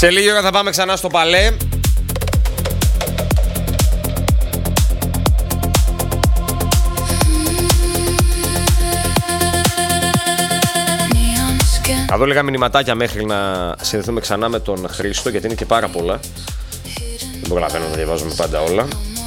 Σε λίγη ώρα θα πάμε ξανά στο Παλέ. Θα δω λίγα μηνυματάκια μέχρι να συνδεθούμε ξανά με τον Χρήστο, γιατί είναι και πάρα πολλά. Δεν προλαβαίνω να διαβάζουμε πάντα όλα.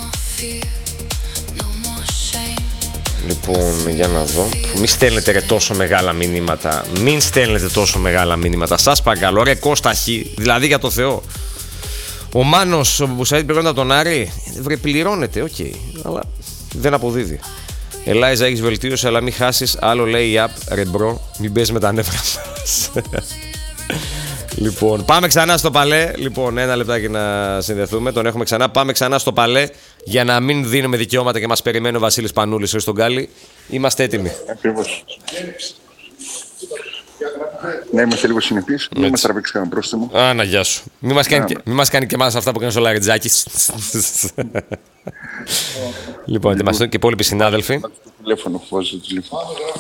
Λοιπόν, για να δω. Μην στέλνετε ρε τόσο μεγάλα μηνύματα. Μην στέλνετε τόσο μεγάλα μηνύματα. Σας παρακαλώ, ρε Κώσταχη. Δηλαδή για το Θεό. Ο Μάνος, ο Μπουσαΐτ πληρώνεται από τον Άρη. Βρε, πληρώνεται, οκ. Αλλά δεν αποδίδει. Ελάιζα, έχεις βελτίωση, αλλά μην χάσεις. Άλλο λέει η app, ρε μπρο, μην παίζει με τα νεύρα μας. Λοιπόν, πάμε ξανά στο Παλέ. Λοιπόν, ένα λεπτάκι να συνδεθούμε. Τον έχουμε ξανά. Πάμε ξανά στο Παλέ για να μην δίνουμε δικαιώματα και μας περιμένει ο Βασίλης Πανούλης στον Γκάλι. Είμαστε έτοιμοι. Ακριβώς. Να είμαστε λίγο συνεπείς. Μην μας τραβήξει κανένα πρόστιμο. Άνα, γεια σου. Μην μας κάνει και εμάς αυτά που κάνει στο Λαριτζάκι. Λοιπόν, ετοιμαστούν και οι υπόλοιποι συνάδελφοι. Τηλέφωνο, βάζω το τηλέφωνο.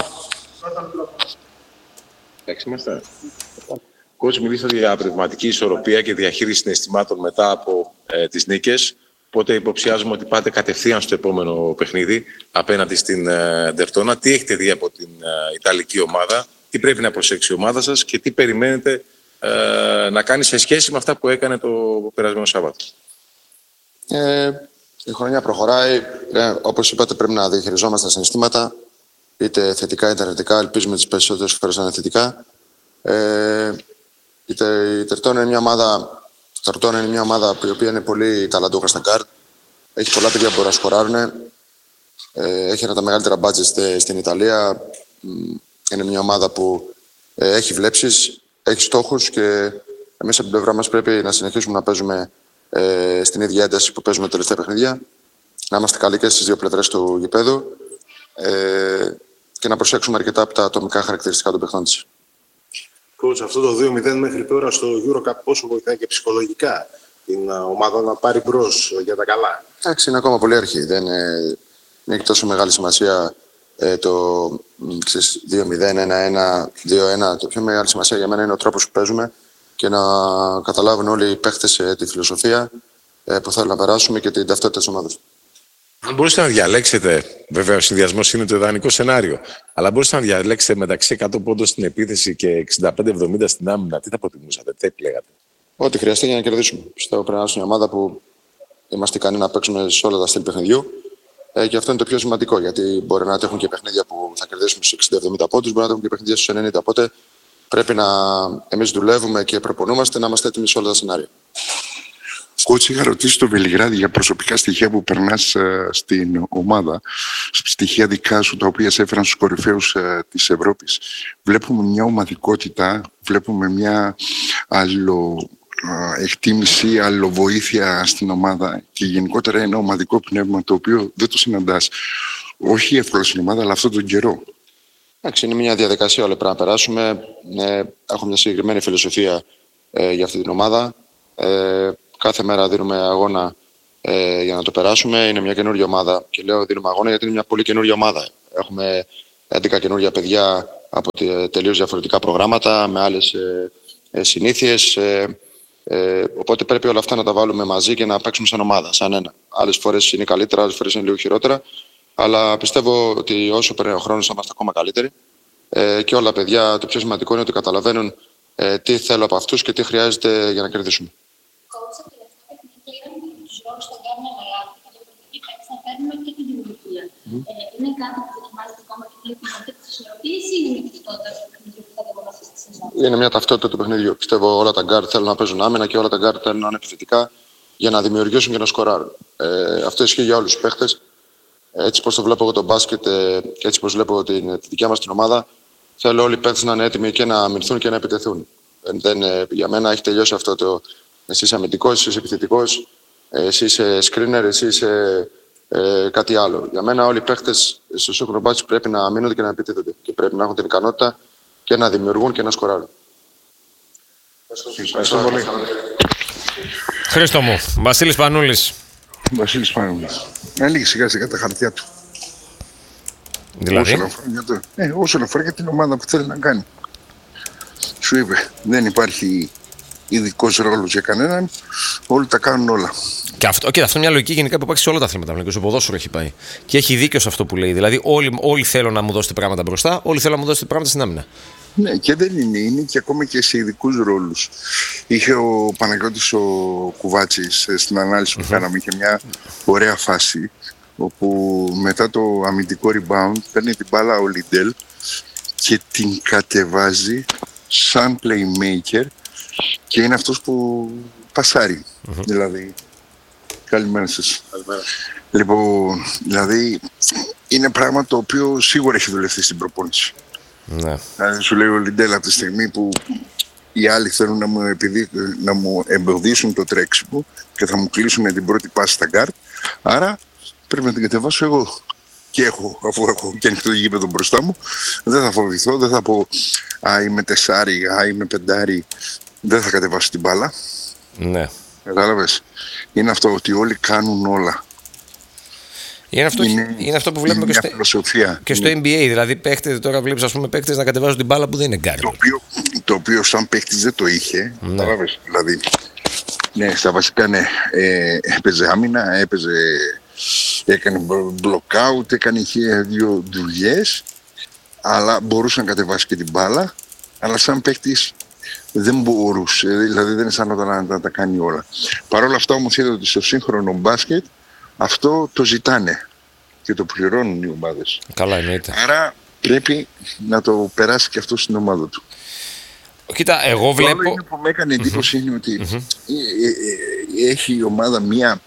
Εντάξει, είμαστε. Κότσι, μιλήσατε για πνευματική ισορροπία και διαχείριση συναισθημάτων μετά από τις νίκες. Οπότε υποψιάζομαι ότι πάτε κατευθείαν στο επόμενο παιχνίδι απέναντι στην Ντερτόνα. Τι έχετε δει από την Ιταλική ομάδα, τι πρέπει να προσέξει η ομάδα σας και τι περιμένετε να κάνει σε σχέση με αυτά που έκανε το περασμένο Σάββατο. Η χρονιά προχωράει. Όπως είπατε, πρέπει να διαχειριζόμαστε τα συναισθήματα, είτε θετικά είτε αρνητικά. Ελπίζουμε τις περισσότερες φορές να είναι θετικά. Η Τερτόνα είναι μια ομάδα η οποία είναι πολύ ταλαντούχα στα γκάρτ. Έχει πολλά παιδιά που μπορούν να σκοράρουν. Έχει ένα από τα μεγαλύτερα μπάτζετ στην Ιταλία. Είναι μια ομάδα που έχει βλέψεις, έχει στόχους και εμείς από την πλευρά μας πρέπει να συνεχίσουμε να παίζουμε στην ίδια ένταση που παίζουμε τα τελευταία παιχνίδια. Να είμαστε καλοί και στις δύο πλευρές του γηπέδου και να προσέξουμε αρκετά από τα ατομικά χαρακτηριστικά των παιχνών της. Coach, αυτό το 2-0 μέχρι τώρα στο EuroCup πόσο βοηθάει και ψυχολογικά την ομάδα να πάρει μπρος για τα καλά? Εντάξει, είναι ακόμα πολύ αρχή. Δεν έχει τόσο μεγάλη σημασία το 2-0, 1-1, 2-1. Το πιο μεγάλη σημασία για μένα είναι ο τρόπος που παίζουμε και να καταλάβουν όλοι οι παίχτες τη φιλοσοφία που θέλουν να περάσουμε και την ταυτότητα της ομάδας. Αν μπορούσατε να διαλέξετε, βέβαια ο συνδυασμός είναι το ιδανικό σενάριο, αλλά μπορούσατε να διαλέξετε μεταξύ 100 πόντων στην επίθεση και 65-70 στην άμυνα, τι θα προτιμούσατε, τι επιλέγατε? Ό,τι χρειαστεί για να κερδίσουμε. Πιστεύω πρέπει να είμαστε μια ομάδα που είμαστε ικανοί να παίξουμε σε όλα τα στυλ παιχνιδιού. Και αυτό είναι το πιο σημαντικό, γιατί μπορεί να έχουν και παιχνίδια που θα κερδίσουμε στους 60-70 πόντους, μπορεί να έχουν και παιχνίδια στους 90. Οπότε πρέπει να εμείς δουλεύουμε και προπονούμαστε να είμαστε έτοιμοι σε όλα τα σενάρια. Κότσι, είχα ρωτήσει το Βελιγράδι για προσωπικά στοιχεία που περνάς στην ομάδα. Στοιχεία δικά σου, τα οποία σε έφεραν στους κορυφαίους της Ευρώπης. Βλέπουμε μια ομαδικότητα, βλέπουμε μια εκτίμηση, αλλοβοήθεια στην ομάδα και γενικότερα ένα ομαδικό πνεύμα το οποίο δεν το συναντάς. Όχι εύκολα στην ομάδα, αλλά αυτόν τον καιρό. Εντάξει, είναι μια διαδικασία όλα πρέπει να περάσουμε. Έχω μια συγκεκριμένη φιλοσοφία για αυτή την ομάδα. Κάθε μέρα δίνουμε αγώνα για να το περάσουμε. Είναι μια καινούργια ομάδα. Και λέω δίνουμε αγώνα γιατί είναι μια πολύ καινούργια ομάδα. Έχουμε 11 καινούργια παιδιά από τελείως διαφορετικά προγράμματα, με άλλες συνήθειες. Οπότε πρέπει όλα αυτά να τα βάλουμε μαζί και να παίξουμε σαν ομάδα, σαν ένα. Άλλες φορές είναι καλύτερα, άλλες φορές είναι λίγο χειρότερα. Αλλά πιστεύω ότι όσο περνάει ο χρόνος θα είμαστε ακόμα καλύτεροι. Και όλα τα παιδιά, το πιο σημαντικό είναι ότι καταλαβαίνουν τι θέλω από αυτούς και τι χρειάζεται για να κερδίσουμε. Είναι κάτι που δοκιμάζεται ακόμα και βλέπουμε αυτή τη ισορροπήση ή είναι ταυτότητα του παιχνιδιού που θα διαμορφωθεί στη σεζόν? Είναι μια ταυτότητα του παιχνιδιού. Πιστεύω όλα τα γκάρτ θέλουν να παίζουν άμυνα και όλα τα γκάρτ θέλουν να είναι επιθετικά για να δημιουργήσουν και να σκοράρουν. Αυτό ισχύει για όλους τους παίχτες. Έτσι πως το βλέπω εγώ το μπάσκετ και έτσι πως βλέπω τη δικιά μας την ομάδα, θέλω όλοι οι παίχτες να είναι έτοιμοι και να αμυνθούν και να επιτεθούν. Για μένα έχει τελειώσει αυτό το εσύ είσαι αμυντικός, εσύ είσαι επιθετικός, εσύ είσαι screener, εσύ είσαι κάτι άλλο. Για μένα όλοι οι παίχτες στο σύγχρονο μπάσκετ πρέπει να αμήνονται και να επιτίθενται και πρέπει να έχουν την ικανότητα και να δημιουργούν και να σκοράρουν. Ευχαριστώ πολύ. Χρήστο μου, Βασίλης Πανούλης. Βασίλης Πανούλης. Ανοίγει σιγά σιγά τα χαρτιά του. Δηλαδή. Όσον αφορά για την ομάδα που θέλει να κάνει. Σου είπε, δεν υπάρχει ειδικός ρόλος για κανέναν. Όλοι τα κάνουν όλα. Και αυτό είναι μια λογική γενικά που υπάρχει σε όλα τα αθλήματα. Και στο ποδόσφαιρο έχει πάει. Και έχει δίκιο σε αυτό που λέει. Δηλαδή, όλοι θέλουν να μου δώσετε πράγματα μπροστά, όλοι θέλουν να μου δώσετε πράγματα στην άμυνα. Ναι, και δεν είναι και ακόμα και σε ειδικούς ρόλους. Είχε ο Παναγιώτης ο Κουβάτσης στην ανάλυση που κάναμε, είχε μια ωραία φάση όπου μετά το αμυντικό rebound παίρνει την μπάλα ο Λιντέλ και την κατεβάζει σαν playmaker και είναι αυτός που πασάρει. Δηλαδή, καλημέρα σας. Λοιπόν, δηλαδή είναι πράγμα το οποίο σίγουρα έχει δουλευτεί στην προπόνηση. Ναι. Δηλαδή σου λέει ο Λιντέλ από τη στιγμή που οι άλλοι θέλουν να μου εμποδίσουν το τρέξιμο και θα μου κλείσουν την πρώτη πάση στα γκάρτ, άρα πρέπει να την κατεβάσω εγώ. Και αφού έχω και ανοιχτό γήπεδο μπροστά μου, δεν θα φοβηθώ, δεν θα πω «Α, είμαι 4, α, είμαι 5», δεν θα κατεβάσω την μπάλα. Ναι. Κατάλαβες. Είναι αυτό ότι όλοι κάνουν όλα. Είναι αυτό που βλέπουμε και στο NBA. Δηλαδή, παίχτες, τώρα βλέπεις ας πούμε παίχτες να κατεβάζουν την μπάλα που δεν είναι γκάρντ. Το οποίο σαν παίχτης δεν το είχε. Ναι. Κατάλαβες. Δηλαδή, ναι, στα βασικά ναι, έπαιζε άμυνα, έκανε blockout, είχε 2 δουλειές, αλλά μπορούσε να κατεβάσει και την μπάλα, αλλά σαν παίχτης δεν μπορούσε, δηλαδή δεν αισθάνονταν να τα κάνει όλα. Παρ' όλα αυτά όμως είδα ότι στο σύγχρονο μπάσκετ αυτό το ζητάνε και το πληρώνουν οι ομάδες. Καλά εννοείται. Άρα πρέπει να το περάσει και αυτό στην ομάδα του. Κοίτα, εγώ βλέπω... Το άλλο που με έκανε εντύπωση είναι ότι έχει η ομάδα μία...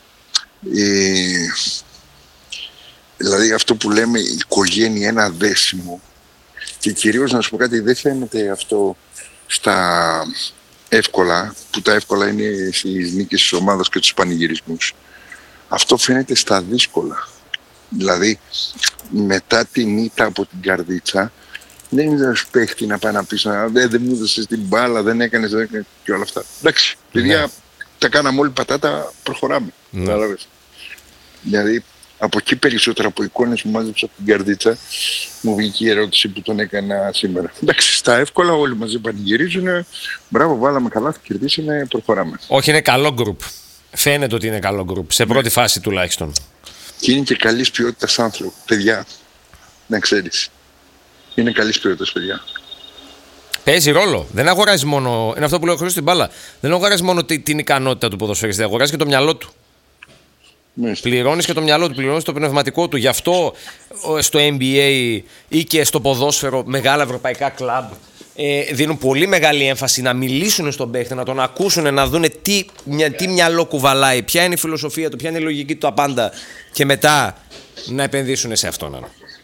δηλαδή αυτό που λέμε οικογένεια, ένα δέσιμο, και κυρίως να σου πω κάτι, δεν φαίνεται αυτό στα εύκολα, που τα εύκολα είναι στις νίκες της ομάδας και τους πανηγυρισμούς. Αυτό φαίνεται στα δύσκολα. Δηλαδή μετά την ήττα από την Καρδίτσα δεν είναι να σου παίχτη να πάει να πεις δεν μου έδωσες την μπάλα, δεν έκανες και όλα αυτά. Εντάξει, παιδιά, τα κάναμε όλοι πατάτα, προχωράμε. Δηλαδή από εκεί περισσότερα από εικόνες που μάζεψα από την Καρδίτσα μου βγήκε η ερώτηση που τον έκανα σήμερα. Εντάξει, στα εύκολα όλοι μαζί πανηγυρίζουν, μπράβο, βάλαμε καλά, κερδίσαμε, προχωράμε. Όχι, είναι καλό γκρουπ. Φαίνεται ότι είναι καλό γκρουπ, σε πρώτη φάση τουλάχιστον. Και είναι και καλής ποιότητας άνθρωπο, παιδιά, να ξέρεις. Είναι καλής ποιότητας, παιδιά. Παίζει ρόλο. Δεν αγοράζει μόνο. Είναι αυτό που λέω χωρίς την μπάλα. Δεν αγοράζει μόνο την ικανότητα του ποδοσφαιριστή, αγοράζει και το μυαλό του. Πληρώνεις και το μυαλό του, πληρώνεις το πνευματικό του. Γι' αυτό στο NBA ή και στο ποδόσφαιρο μεγάλα ευρωπαϊκά κλαμπ δίνουν πολύ μεγάλη έμφαση να μιλήσουν στον παίχτη, να τον ακούσουν, να δουν τι μυαλό κουβαλάει, ποια είναι η φιλοσοφία του, ποια είναι η λογική του απάντα και μετά να επενδύσουν σε αυτόν.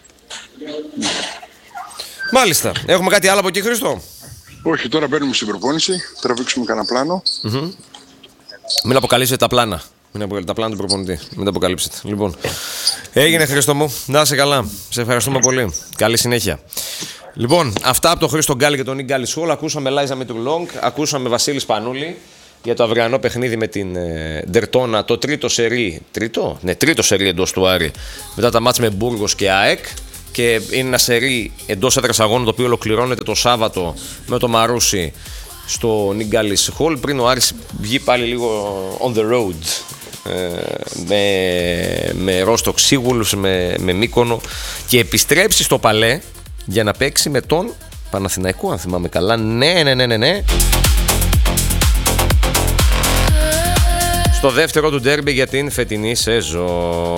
Μάλιστα. Έχουμε κάτι άλλο από εκεί, Χρήστο? Όχι, τώρα μπαίνουμε στην προπόνηση, τραβήξουμε κανένα πλάνο. Μην αποκαλύψετε τα πλάνα. Τα πλάνα του προπονητή. Μην τα αποκαλύψετε. Λοιπόν, έγινε, Χρήστο μου. Να είσαι καλά. Σε ευχαριστούμε πολύ. Καλή συνέχεια. Λοιπόν, αυτά από τον Χρήστο Γκάλη και τον Ίγκαλη Σχόλ. Ακούσαμε Λάιζα Μητρουλόγκ, ακούσαμε Βασίλη Σπανούλη για το αυριανό παιχνίδι με την Ντερτόνα. Το τρίτο σερί. Τρίτο σερί εντός του Άρη. Μετά τα μάτς με Μπούργος και ΑΕΚ. Και είναι ένα σερί εντός έδρας αγώνων το οποίο ολοκληρώνεται το Σάββατο με το Μαρούσι στο Νίγκαλις Χολ, πριν ο Άρης βγει πάλι λίγο on the road με Ρόστοκ Σίγουλους, με Μύκονο και επιστρέψει στο Παλέ για να παίξει με τον Παναθηναϊκό, αν θυμάμαι καλά. Ναι. Στο δεύτερο του ντέρμπι για την φετινή σεζόν.